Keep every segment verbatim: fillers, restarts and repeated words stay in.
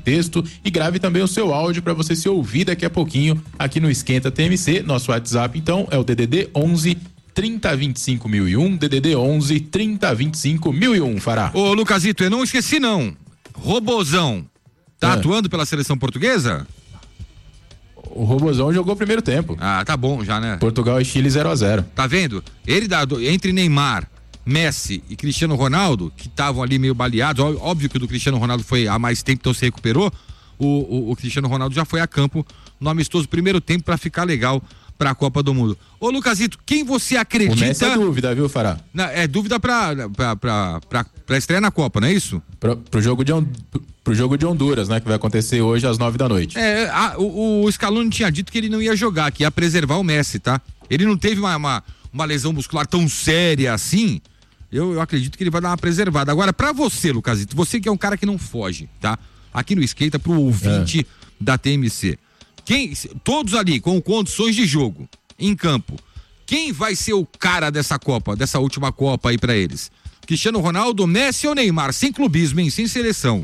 texto e grave também o seu áudio para você se ouvir daqui a pouquinho aqui no Esquenta T M C. Nosso WhatsApp então é o D D D onze trinta vinte e cinco mil e um, D D D onze trinta vinte e cinco mil e um, Fará. Ô Lucasito, eu não esqueci não, Robozão tá é. atuando pela seleção portuguesa? O Robozão jogou o primeiro tempo. Ah, tá bom já, né? Portugal e Chile zero a zero. Tá vendo? Ele dá, entre Neymar, Messi e Cristiano Ronaldo, que estavam ali meio baleados, óbvio que o do Cristiano Ronaldo foi há mais tempo, então se recuperou, o, o, o Cristiano Ronaldo já foi a campo no amistoso primeiro tempo pra ficar legal pra Copa do Mundo. Ô Lucasito, quem você acredita... O Messi é dúvida, viu, Fará? Não, é dúvida pra, pra, pra, pra, pra estreia na Copa, não é isso? Pro, pro, jogo de, pro jogo de Honduras, né, que vai acontecer hoje às nove da noite. É, a, o, o Scaloni tinha dito que ele não ia jogar, que ia preservar o Messi, tá? Ele não teve uma, uma, uma lesão muscular tão séria assim, eu, eu acredito que ele vai dar uma preservada. Agora, pra você, Lucasito, você que é um cara que não foge, tá? Aqui no Esquenta, pro ouvinte é. da T M C. Quem, todos ali com condições de jogo, em campo, quem vai ser o cara dessa Copa, dessa última Copa aí pra eles? Cristiano Ronaldo, Messi ou Neymar? Sem clubismo, hein? Sem seleção.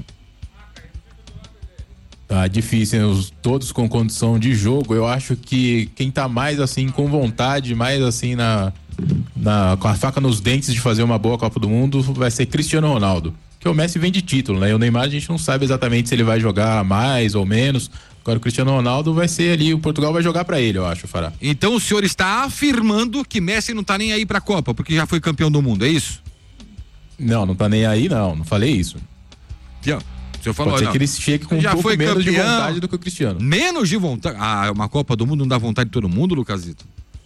Tá difícil, hein? Os, todos com condição de jogo. Eu acho que quem tá mais assim com vontade, mais assim na, na com a faca nos dentes de fazer uma boa Copa do Mundo vai ser Cristiano Ronaldo. Porque o Messi vem de título, né? E o Neymar a gente não sabe exatamente se ele vai jogar mais ou menos. Agora o Cristiano Ronaldo vai ser ali, o Portugal vai jogar pra ele, eu acho, Fará. Então o senhor está afirmando que Messi não tá nem aí pra Copa, porque já foi campeão do mundo, é isso? Não, não tá nem aí não, não falei isso. Já, o senhor falou, Pode ser não. que ele chegue com já um pouco foi menos campeão, de vontade do que o Cristiano. Menos de vontade? Ah, uma Copa do Mundo não dá vontade de todo mundo, Lucasito?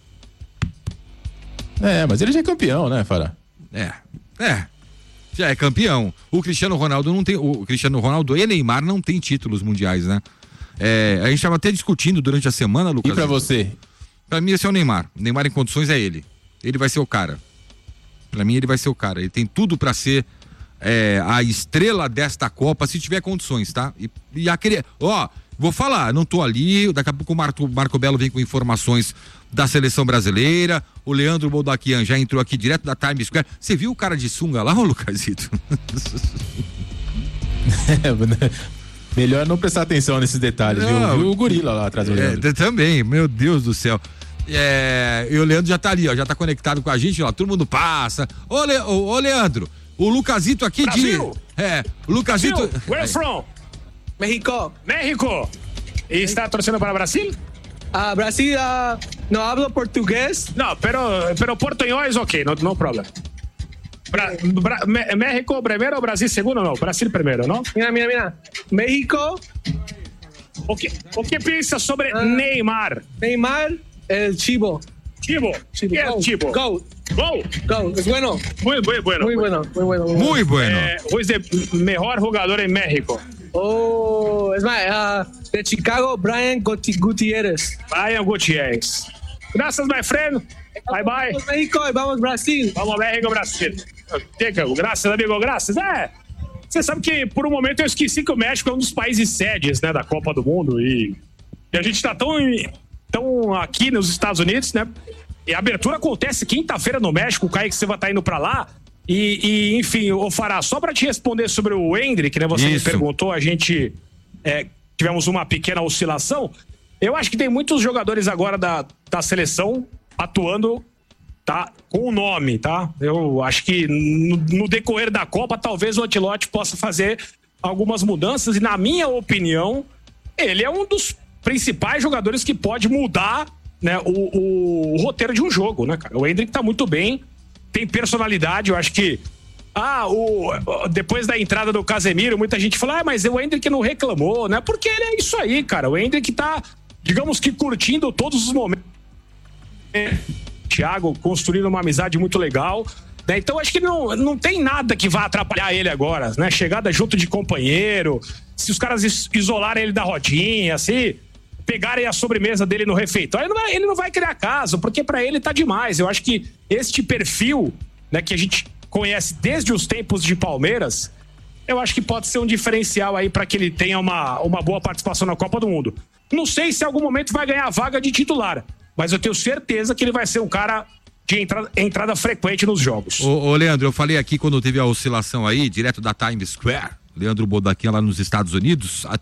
É, mas ele já é campeão, né, Fará? É, é. Já é campeão. O Cristiano Ronaldo não tem, o Cristiano Ronaldo e Neymar não tem títulos mundiais, né? É, a gente estava até discutindo durante a semana, Lucas. E pra você? Pra mim esse é o Neymar. O Neymar em condições é ele. Ele vai ser o cara. Pra mim ele vai ser o cara. Ele tem tudo pra ser é, a estrela desta Copa, se tiver condições, tá? E, e aquele, ó, vou falar, não tô ali, daqui a pouco o Marco, Marco Belo vem com informações da seleção brasileira, o Leandro Boldaquian já entrou aqui direto da Times Square. Você viu o cara de sunga lá, ô Lucasito? Melhor não prestar atenção nesses detalhes, não, viu? Viu o gorila lá atrás do Leandro. É, também, meu Deus do céu. É, e o Leandro já tá ali, ó, já tá conectado com a gente, ó, todo mundo passa. Ô, Le, ô, ô Leandro, o Lucasito aqui Brasil. de... É, o Lucasito... Brasil. Where from? México. México. E está torcendo para Brasil? Ah, Brasil uh, no hablo portugués. No, pero, pero portuñol es ok, no, no problem. Bra, Bra, México primero, Brasil segundo, no, Brasil primero, ¿no? Mira, mira, mira. México. O que, o que piensa sobre uh, Neymar? Neymar, el chivo. Chivo. Chivo. ¿Qué es Go. chivo? Go. Go. Go. Es bueno. Muy, muy bueno. Muy bueno, muy bueno. Muy, muy bueno. Eh, who is the mejor jugador en México? Oh, es más, uh, de Chicago, Brian Gutierrez. Brian Gutierrez. Gracias, my friend. Bye, bye. Vamos México e vamos Brasil. Vamos México, Brasil. Graças, amigo, graças. É, você sabe que por um momento eu esqueci que o México é um dos países sedes, né, da Copa do Mundo e, e a gente tá tão, tão aqui nos Estados Unidos, né? E a abertura acontece quinta-feira no México, o Kaique Silva tá indo pra lá. E, e enfim, ô Fará, só pra te responder sobre o Endrick, né? Você Isso. me perguntou, a gente é, tivemos uma pequena oscilação. Eu acho que tem muitos jogadores agora da, da seleção atuando, tá, com o nome, tá? Eu acho que no, no decorrer da Copa, talvez o Ancelotti possa fazer algumas mudanças e, na minha opinião, ele é um dos principais jogadores que pode mudar, né, o, o, o roteiro de um jogo, né, cara? O Endrick tá muito bem, tem personalidade, eu acho que ah, o, depois da entrada do Casemiro, muita gente fala, ah, mas o Endrick não reclamou, né? Porque ele é isso aí, cara. O Endrick tá, digamos que curtindo todos os momentos. Thiago construindo uma amizade muito legal, né? Então acho que não, não tem nada que vá atrapalhar ele agora, né? Chegada junto de companheiro, se os caras isolarem ele da rodinha, se pegarem a sobremesa dele no refeitório, ele não vai, ele não vai criar caso, porque pra ele tá demais. Eu acho que este perfil, né, que a gente conhece desde os tempos de Palmeiras, eu acho que pode ser um diferencial aí pra que ele tenha uma, uma boa participação na Copa do Mundo. Não sei se em algum momento vai ganhar a vaga de titular, mas eu tenho certeza que ele vai ser um cara de entrada, entrada frequente nos jogos. Ô, ô Leandro, eu falei aqui quando teve a oscilação aí, direto da Times Square, Leandro Bodaquim lá nos Estados Unidos,